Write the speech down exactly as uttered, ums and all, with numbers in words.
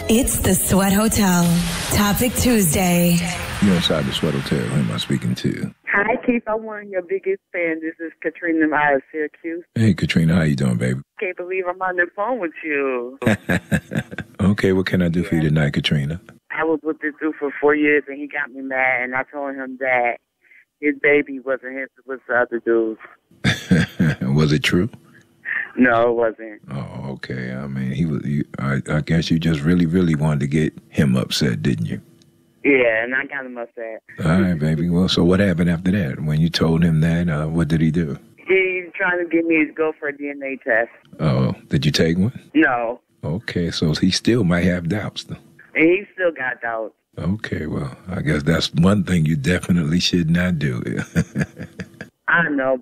It's the Sweat Hotel. Topic Tuesday. You're inside the Sweat Hotel. Who am I speaking to? Hi, Keith. I'm one of your biggest fans. This is Katrina out of Syracuse. Hey, Katrina. How you doing, baby? Can't believe I'm on the phone with you. Okay, what can I do yeah. for you tonight, Katrina? I was with this dude for four years, and he got me mad, and I told him that his baby wasn't his, it was the other dude's. Was it true? No, it wasn't. Oh, okay. I mean, he was. You, I, I guess you just really, really wanted to get him upset, didn't you? Yeah, and I got him upset. All right, baby. Well, so what happened after that? When you told him that, uh, what did he do? He's trying to get me to go for a D N A test. Oh, did you take one? No. Okay, so he still might have doubts, though. And he still got doubts. Okay, well, I guess that's one thing you definitely should not do. I know,